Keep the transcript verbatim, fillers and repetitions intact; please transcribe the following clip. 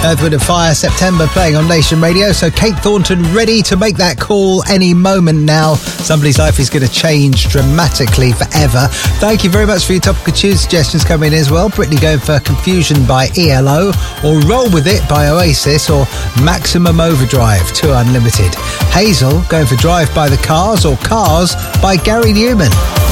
Earth, Wind and Fire, September, playing on Nation Radio. So Kate Thornton ready to make that call any moment now. Somebody's life is going to change dramatically forever. Thank you very much for your topical tune suggestions coming in as well. Brittany going for Confusion by E L O, or Roll With It by Oasis, or Maximum Overdrive, Tour Unlimited. Hazel going for Drive by the Cars, or Cars by Gary Newman.